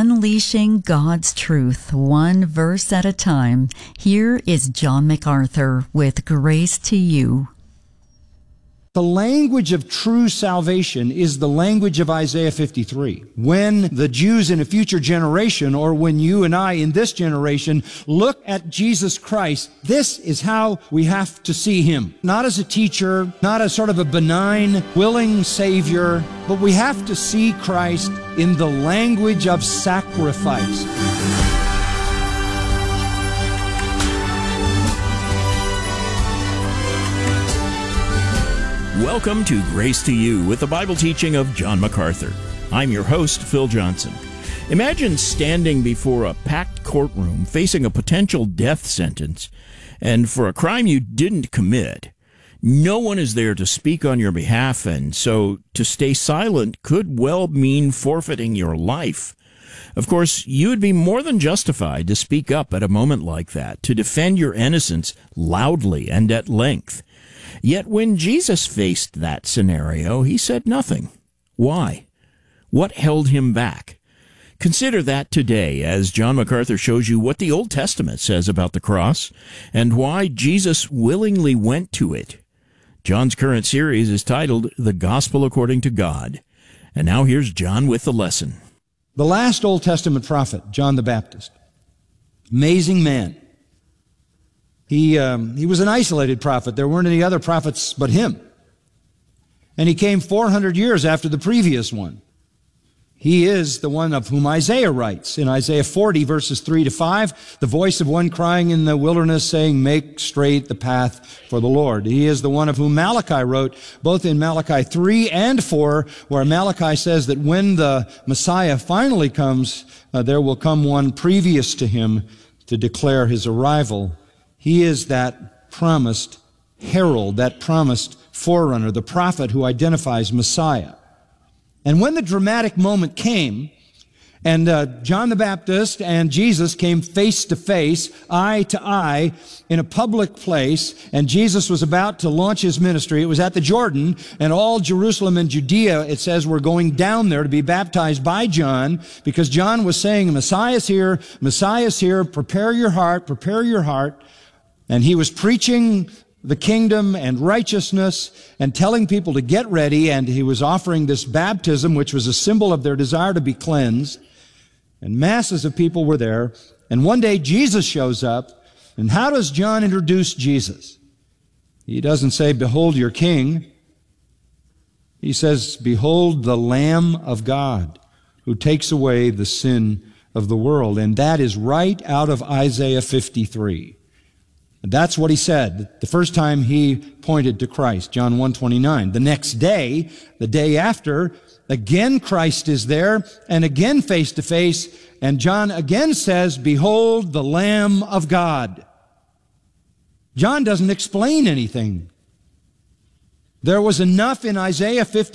Unleashing God's truth, one verse at a time. Here is John MacArthur with Grace to You. The language of true salvation is the language of Isaiah 53. When the Jews in a future generation, or when you and I in this generation look at Jesus Christ, this is how we have to see Him. Not as a teacher, not as sort of a benign, willing Savior, but we have to see Christ in the language of sacrifice. Welcome to Grace to You with the Bible teaching of John MacArthur. I'm your host, Phil Johnson. Imagine standing before a packed courtroom facing a potential death sentence, and for a crime you didn't commit. No one is there to speak on your behalf, and so to stay silent could well mean forfeiting your life. Of course, you would be more than justified to speak up at a moment like that, to defend your innocence loudly and at length. Yet when Jesus faced that scenario, he said nothing. Why? What held him back? Consider that today as John MacArthur shows you what the Old Testament says about the cross and why Jesus willingly went to it. John's current series is titled The Gospel According to God. And now here's John with the lesson. The last Old Testament prophet, John the Baptist. Amazing man. He was an isolated prophet. There weren't any other prophets but him. And he came 400 years after the previous one. He is the one of whom Isaiah writes. In Isaiah 40, verses 3 to 5, the voice of one crying in the wilderness saying, "Make straight the path for the Lord." He is the one of whom Malachi wrote, both in Malachi 3 and 4, where Malachi says that when the Messiah finally comes, there will come one previous to him to declare his arrival. He is that promised herald, that promised forerunner, the prophet who identifies Messiah. And when the dramatic moment came, and John the Baptist and Jesus came face to face, eye to eye, in a public place, and Jesus was about to launch his ministry. It was at the Jordan, and all Jerusalem and Judea, it says, were going down there to be baptized by John, because John was saying, Messiah's here, prepare your heart. And he was preaching the kingdom and righteousness and telling people to get ready, and he was offering this baptism, which was a symbol of their desire to be cleansed. And masses of people were there. And one day Jesus shows up, and how does John introduce Jesus? He doesn't say, "Behold your king." He says, "Behold the Lamb of God who takes away the sin of the world." And that is right out of Isaiah 53. That's what he said the first time he pointed to Christ, John 1:29. The next day, the day after, again Christ is there, and again face to face, and John again says, "Behold the Lamb of God." John doesn't explain anything. There was enough in Isaiah